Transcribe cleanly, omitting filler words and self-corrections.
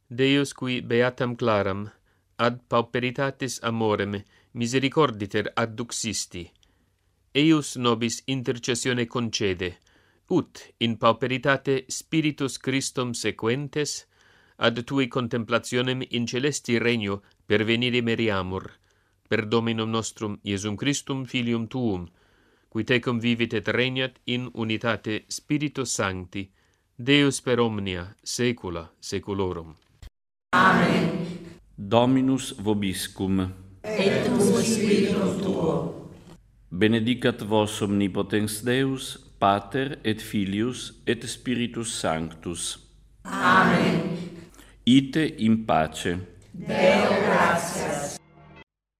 Deus qui beatam claram, ad pauperitatis amorem, misericorditer adduxisti, eius nobis intercessione concede, ut in pauperitate Spiritus Christum sequentes, ad tui contemplationem in celesti regno pervenire meriamur, per Dominum nostrum Iesum Christum Filium Tuum, qui tecum vivit et regnat in unitate Spiritus Sancti, Deus per omnia saecula saeculorum. Amen. Dominus vobiscum. Et cum spiritum tuo. Benedicat vos omnipotens Deus, Pater et Filius et Spiritus Sanctus. Amen. Ite in pace. Deo gratias.